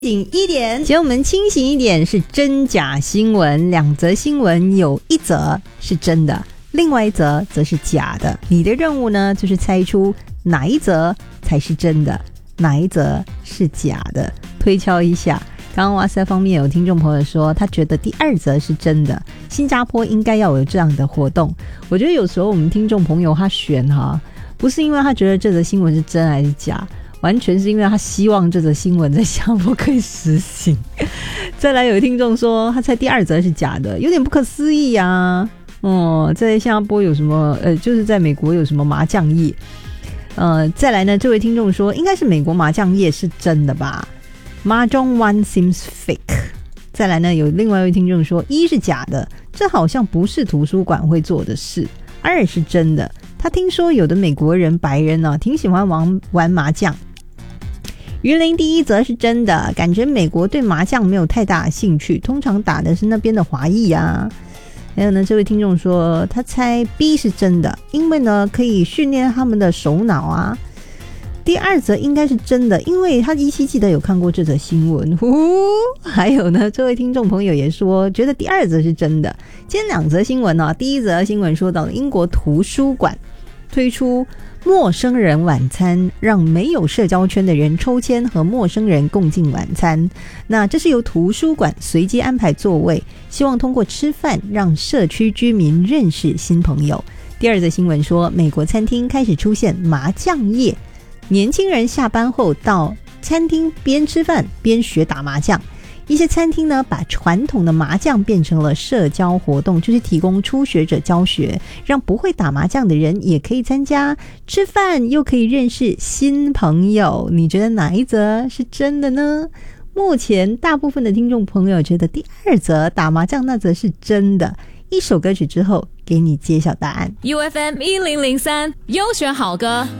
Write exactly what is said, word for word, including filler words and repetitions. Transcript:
醒一点，请我们清醒一点，是真假新闻。两则新闻有一则是真的，另外一则则是假的。你的任务呢，就是猜出哪一则才是真的，哪一则是假的，推敲一下。刚刚哇塞方面有听众朋友说，他觉得第二则是真的，新加坡应该要有这样的活动。我觉得有时候我们听众朋友他选哈，不是因为他觉得这则新闻是真还是假，完全是因为他希望这则新闻在新加坡可以实行。再来有听众说他猜第二则是假的，有点不可思议啊。哦，在新加坡有什么呃，就是在美国有什么麻将业。呃，再来呢，这位听众说应该是美国麻将业是真的吧， Mahjong One seems fake。 再来呢，有另外一位听众说一是假的，这好像不是图书馆会做的事。二是真的，他听说有的美国人白人呢、啊、挺喜欢玩玩麻将。云林第一则是真的，感觉美国对麻将没有太大的兴趣，通常打的是那边的华裔啊。还有呢，这位听众说他猜 B 是真的，因为呢可以训练他们的手脑啊。第二则应该是真的，因为他依稀记得有看过这则新闻。呼还有呢，这位听众朋友也说觉得第二则是真的。今天两则新闻呢、啊，第一则新闻说到了英国图书馆推出陌生人晚餐，让没有社交圈的人抽签和陌生人共进晚餐。那这是由图书馆随机安排座位，希望通过吃饭让社区居民认识新朋友。第二则新闻说，美国餐厅开始出现麻将业，年轻人下班后到餐厅边吃饭边学打麻将。一些餐厅呢，把传统的麻将变成了社交活动，就是提供初学者教学，让不会打麻将的人也可以参加，吃饭又可以认识新朋友。你觉得哪一则是真的呢？目前大部分的听众朋友觉得第二则打麻将那则是真的。一首歌曲之后给你揭晓答案。 U F M 一零零三优选好歌